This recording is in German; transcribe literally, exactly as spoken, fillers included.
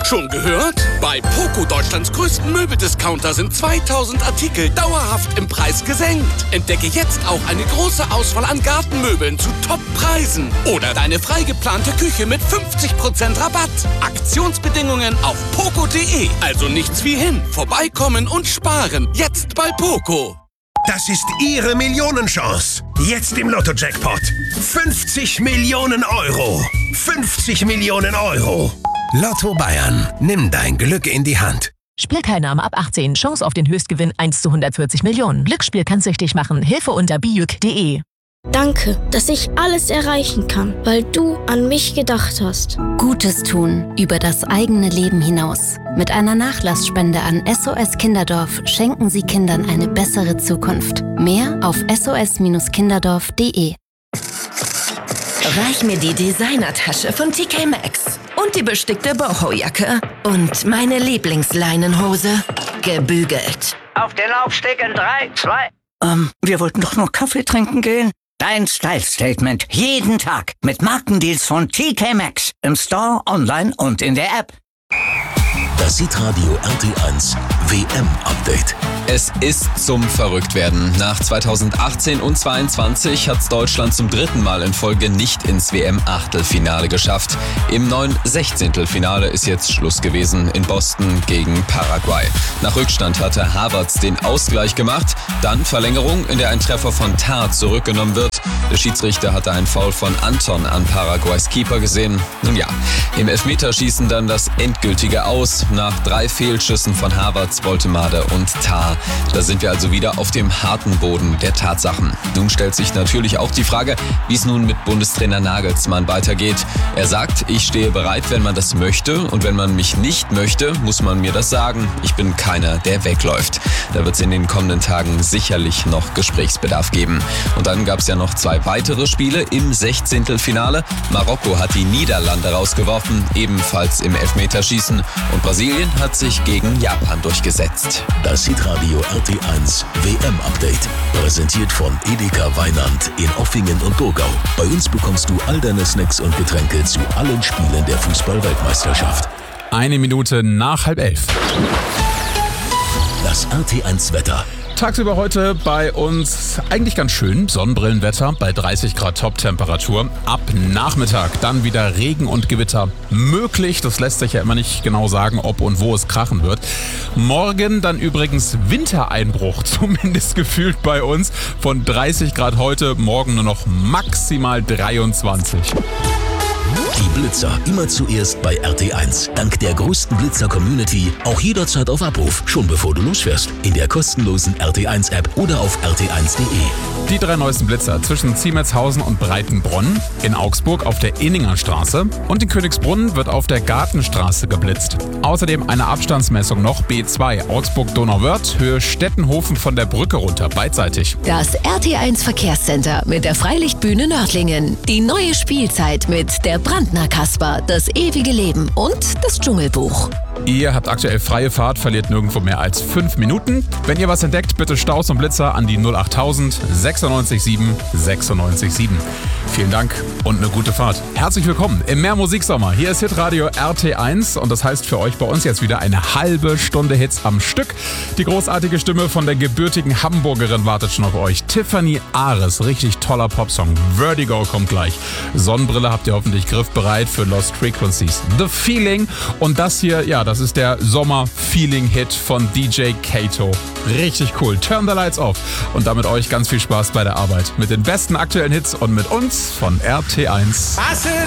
Schon gehört? Bei Poco, Deutschlands größten Möbeldiscounter, sind zweitausend Artikel dauerhaft im Preis gesenkt. Entdecke jetzt auch eine große Auswahl an Gartenmöbeln zu Top-Preisen. Oder deine frei geplante Küche mit fünfzig Prozent Rabatt. Aktionsbedingungen auf poco punkt de. Also nichts wie hin. Vorbeikommen und sparen. Jetzt bei Poco. Das ist Ihre Millionenchance. Jetzt im Lotto-Jackpot. fünfzig Millionen Euro. fünfzig Millionen Euro. Lotto Bayern. Nimm dein Glück in die Hand. Spielteilnahme ab achtzehn. Chance auf den Höchstgewinn eins zu hundertvierzig Millionen. Glücksspiel kann süchtig machen. Hilfe unter bijuk punkt de. Danke, dass ich alles erreichen kann, weil du an mich gedacht hast. Gutes tun über das eigene Leben hinaus. Mit einer Nachlassspende an S O S Kinderdorf schenken Sie Kindern eine bessere Zukunft. Mehr auf s o s kinderdorf punkt de. Reich mir die Designertasche von T K Maxx und die bestickte Boho-Jacke und meine Lieblingsleinenhose, gebügelt. Auf den Laufsteg in drei, zwei... Ähm, wir wollten doch nur Kaffee trinken gehen. Dein Style-Statement jeden Tag mit Markendeals von T K Maxx im Store, online und in der App. Das Hitradio R T eins W M-Update. Es ist zum Verrücktwerden. Nach zweitausendachtzehn und zweiundzwanzig hat es Deutschland zum dritten Mal in Folge nicht ins W M-Achtelfinale geschafft. Im neuen Sechzehntelfinale ist jetzt Schluss gewesen in Boston gegen Paraguay. Nach Rückstand hatte Havertz den Ausgleich gemacht, dann Verlängerung, in der ein Treffer von Tar zurückgenommen wird. Der Schiedsrichter hatte einen Foul von Anton an Paraguays Keeper gesehen. Nun ja, im Elfmeterschießen dann das endgültige Aus. Nach drei Fehlschüssen von Havertz, Woltemade und Tar. Da sind wir also wieder auf dem harten Boden der Tatsachen. Nun stellt sich natürlich auch die Frage, wie es nun mit Bundestrainer Nagelsmann weitergeht. Er sagt, ich stehe bereit, wenn man das möchte, und wenn man mich nicht möchte, muss man mir das sagen. Ich bin keiner, der wegläuft. Da wird es in den kommenden Tagen sicherlich noch Gesprächsbedarf geben. Und dann gab es ja noch zwei weitere Spiele im Sechzehntelfinale. Marokko hat die Niederlande rausgeworfen, ebenfalls im Elfmeterschießen, und Brasilien hat sich gegen Japan durchgesetzt. Das Hitradio R T eins W M-Update. Präsentiert von Edeka Weinand in Offingen und Burgau. Bei uns bekommst du all deine Snacks und Getränke zu allen Spielen der Fußball-Weltmeisterschaft. Eine Minute nach halb elf. Das R T eins Wetter. Tagsüber heute bei uns eigentlich ganz schön. Sonnenbrillenwetter bei dreißig Grad Top-Temperatur. Ab Nachmittag dann wieder Regen und Gewitter möglich. Das lässt sich ja immer nicht genau sagen, ob und wo es krachen wird. Morgen dann übrigens Wintereinbruch, zumindest gefühlt bei uns. Von dreißig Grad heute, morgen nur noch maximal dreiundzwanzig. Die Blitzer immer zuerst bei R T eins. Dank der größten Blitzer-Community auch jederzeit auf Abruf, schon bevor du losfährst. In der kostenlosen R T eins App oder auf r t eins punkt de. Die drei neuesten Blitzer zwischen Ziemetshausen und Breitenbronn, in Augsburg auf der Inninger Straße und in Königsbrunn wird auf der Gartenstraße geblitzt. Außerdem eine Abstandsmessung noch B zwei Augsburg-Donauwörth, Höhe Stettenhofen von der Brücke runter, beidseitig. Das R T eins Verkehrscenter mit der Freilichtbühne Nördlingen. Die neue Spielzeit mit der Brandner Kasper, das ewige Leben und das Dschungelbuch. Ihr habt aktuell freie Fahrt, verliert nirgendwo mehr als fünf Minuten. Wenn ihr was entdeckt, bitte Staus und Blitzer an die null achttausend sechsundneunzig sieben sechsundneunzig sieben. Vielen Dank und eine gute Fahrt. Herzlich willkommen im Mehrmusiksommer. Hier ist Hitradio R T eins und das heißt für euch bei uns jetzt wieder eine halbe Stunde Hits am Stück. Die großartige Stimme von der gebürtigen Hamburgerin wartet schon auf euch. Tiffany Ares, richtig toller Popsong. Vertigo kommt gleich. Sonnenbrille habt ihr hoffentlich griffbereit für Lost Frequencies. The Feeling und das hier, ja, das ist der Sommer-Feeling-Hit von D J Kato. Richtig cool. Turn the Lights Off. Und damit euch ganz viel Spaß bei der Arbeit. Mit den besten aktuellen Hits und mit uns von R T eins.